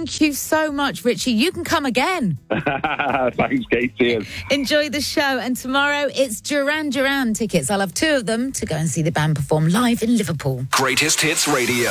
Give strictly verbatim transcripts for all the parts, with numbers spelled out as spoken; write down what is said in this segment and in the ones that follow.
Thank you so much, Richie. You can come again. Thanks, Kate. Cheers. Enjoy the show. And tomorrow it's Duran Duran tickets. I'll have two of them to go and see the band perform live in Liverpool. Greatest Hits Radio.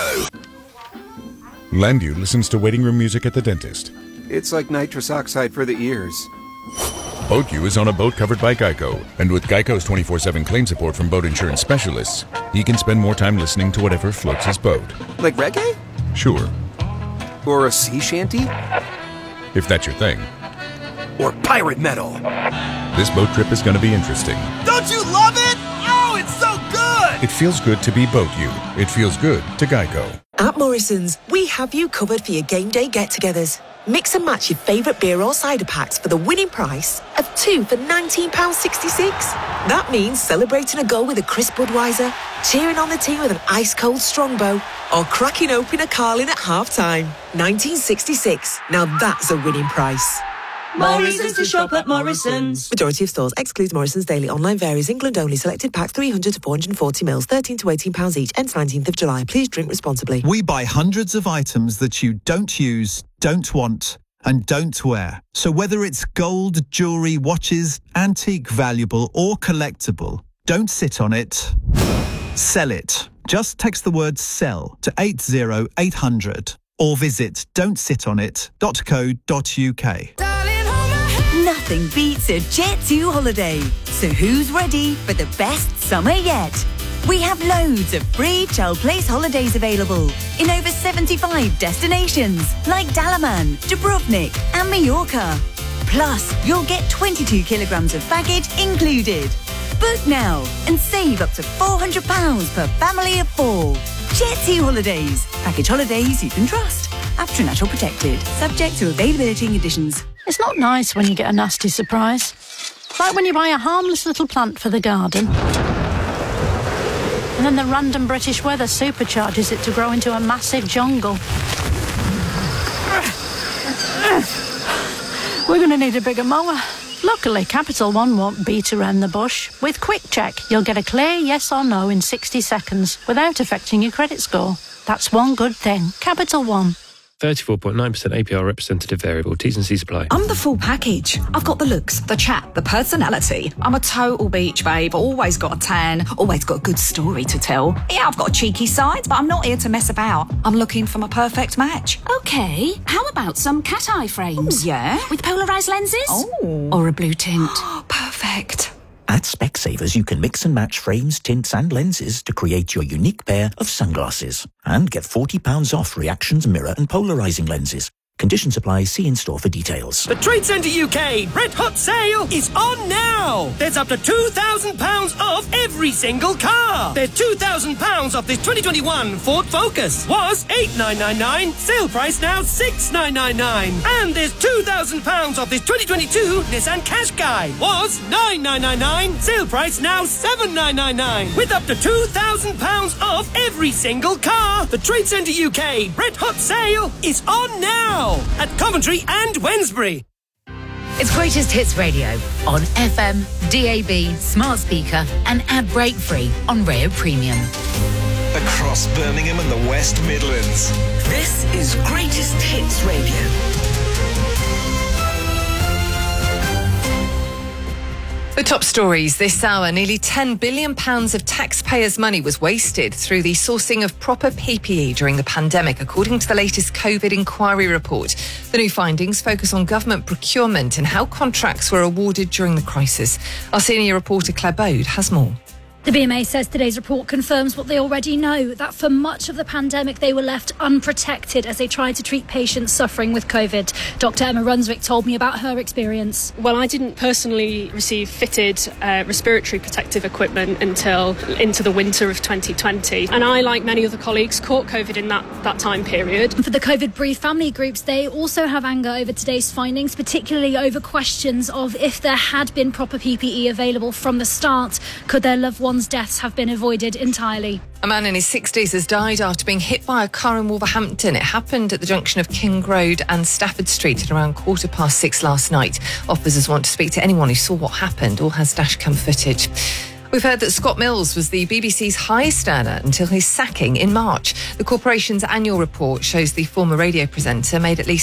Landu listens to waiting room music at the dentist. It's like nitrous oxide for the ears. Boat U is on a boat covered by Geico. And with Geico's twenty-four seven claim support from boat insurance specialists, he can spend more time listening to whatever floats his boat. Like reggae? Sure. Or a sea shanty? If that's your thing. Or pirate metal? This boat trip is going to be interesting. Don't you love it? Oh, it's so good! It feels good to be Boat U. It feels good to Geico. At Morrison's, we have you covered for your game day get-togethers. Mix and match your favourite beer or cider packs for the winning price of two for nineteen pounds sixty-six. That means celebrating a goal with a crisp Budweiser, cheering on the team with an ice-cold Strongbow, or cracking open a Carling at half-time. nineteen sixty-six. Now that's a winning price. Morrison's to shop at Morrison's. Majority of stores excludes Morrison's daily. Online varies. England only. Selected packs three hundred to four hundred forty mils. thirteen to eighteen pounds each. Ends nineteenth of July. Please drink responsibly. We buy hundreds of items that you don't use, don't want, and don't wear. So whether it's gold, jewellery, watches, antique, valuable or collectible, don't sit on it. Sell it. Just text the word SELL to eight zero eight hundred or visit don't sit on it dot co dot uk. Nothing beats a Jet two holiday. So who's ready for the best summer yet? We have loads of free Chel Place holidays available in over seventy-five destinations like Dalaman, Dubrovnik and Mallorca. Plus, you'll get twenty-two kilograms of baggage included. Book now and save up to four hundred pounds per family of four. Jet two Holidays. Package holidays you can trust. After natural protected. Subject to availability and conditions. It's not nice when you get a nasty surprise. Like when you buy a harmless little plant for the garden. And then the random British weather supercharges it to grow into a massive jungle. We're going to need a bigger mower. Luckily, Capital One won't beat around the bush. With Quick Check, you'll get a clear yes or no in sixty seconds without affecting your credit score. That's one good thing. Capital One. thirty-four point nine percent A P R representative variable. T's and C's apply. I'm the full package. I've got the looks, the chat, the personality. I'm a total beach babe. Always got a tan. Always got a good story to tell. Yeah, I've got a cheeky side, but I'm not here to mess about. I'm looking for my perfect match. Okay, how about some cat eye frames? Ooh, yeah? With polarised lenses? Oh. Or a blue tint? Perfect. At Specsavers, you can mix and match frames, tints and lenses to create your unique pair of sunglasses. And get forty pounds off Reactions mirror and polarising lenses. Conditions apply. See in-store for details. The Trade Centre U K Red Hot Sale is on now. There's up to two thousand pounds off every single car. There's two thousand pounds off this twenty twenty-one Ford Focus. Was eight thousand nine hundred ninety-nine. Sale price now six thousand nine hundred ninety-nine. And there's two thousand pounds off this twenty twenty-two Nissan Qashqai. Was nine thousand nine hundred ninety-nine. Sale price now seven thousand nine hundred ninety-nine. With up to two thousand pounds off every single car. The Trade Centre U K Red Hot Sale is on now. At Coventry and Wednesbury. It's Greatest Hits Radio on F M, D A B, smart speaker and ad break free on Rayo Premium. Across Birmingham and the West Midlands. This is Greatest Hits Radio. The top stories this hour. Nearly ten billion pounds of taxpayers' money was wasted through the sourcing of proper P P E during the pandemic, according to the latest COVID inquiry report. The new findings focus on government procurement and how contracts were awarded during the crisis. Our senior reporter Claire Bode has more. The B M A says today's report confirms what they already know, that for much of the pandemic they were left unprotected as they tried to treat patients suffering with COVID. Doctor Emma Runswick told me about her experience. Well, I didn't personally receive fitted uh, respiratory protective equipment until into the winter of twenty twenty. And I, like many other colleagues, caught COVID in that, that time period. For the COVID brief family groups, they also have anger over today's findings, particularly over questions of if there had been proper P P E available from the start, could their loved ones deaths have been avoided entirely. A man in his sixties has died after being hit by a car in Wolverhampton. It happened at the junction of King Road and Stafford Street at around quarter past six last night. Officers want to speak to anyone who saw what happened or has dashcam footage. We've heard that Scott Mills was the B B C's highest earner until his sacking in March. The corporation's annual report shows the former radio presenter made at least